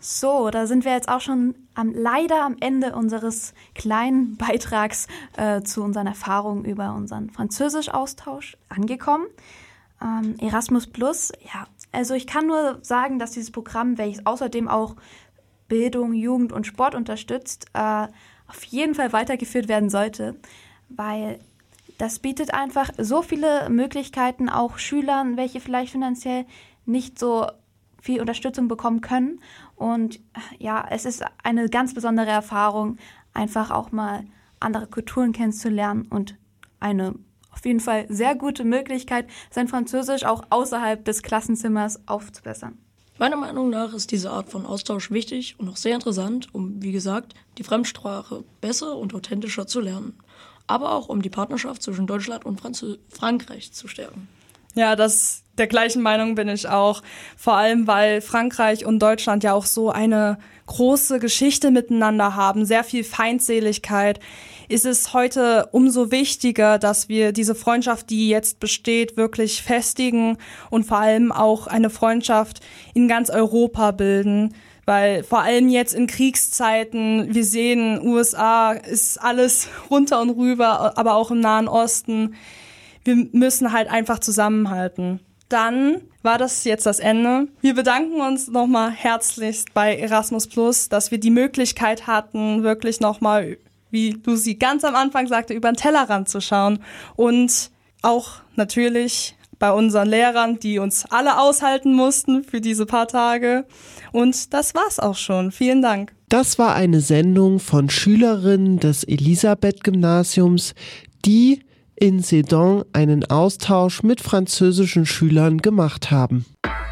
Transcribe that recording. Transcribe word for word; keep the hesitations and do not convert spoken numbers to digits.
So, da sind wir jetzt auch schon am, leider am Ende unseres kleinen Beitrags äh, zu unseren Erfahrungen über unseren Französisch-Austausch angekommen. Ähm, Erasmus Plus, ja, also ich kann nur sagen, dass dieses Programm, welches außerdem auch Bildung, Jugend und Sport unterstützt, äh, auf jeden Fall weitergeführt werden sollte, weil das bietet einfach so viele Möglichkeiten auch Schülern, welche vielleicht finanziell nicht so viel Unterstützung bekommen können. Und ja, es ist eine ganz besondere Erfahrung, einfach auch mal andere Kulturen kennenzulernen und eine auf jeden Fall sehr gute Möglichkeit, sein Französisch auch außerhalb des Klassenzimmers aufzubessern. Meiner Meinung nach ist diese Art von Austausch wichtig und auch sehr interessant, um, wie gesagt, die Fremdsprache besser und authentischer zu lernen. Aber auch um die Partnerschaft zwischen Deutschland und Franz- Frankreich zu stärken. Ja, das der gleichen Meinung bin ich auch. Vor allem, weil Frankreich und Deutschland ja auch so eine große Geschichte miteinander haben, sehr viel Feindseligkeit, ist es heute umso wichtiger, dass wir diese Freundschaft, die jetzt besteht, wirklich festigen und vor allem auch eine Freundschaft in ganz Europa bilden. Weil vor allem jetzt in Kriegszeiten, wir sehen, U S A ist alles runter und rüber, aber auch im Nahen Osten. Wir müssen halt einfach zusammenhalten. Dann war das jetzt das Ende. Wir bedanken uns nochmal herzlichst bei Erasmus Plus, dass wir die Möglichkeit hatten, wirklich nochmal, wie Lucy ganz am Anfang sagte, über den Tellerrand zu schauen. Und auch natürlich bei unseren Lehrern, die uns alle aushalten mussten für diese paar Tage. Und das war's auch schon. Vielen Dank. Das war eine Sendung von Schülerinnen des Elisabeth-Gymnasiums, die in Sedan einen Austausch mit französischen Schülern gemacht haben.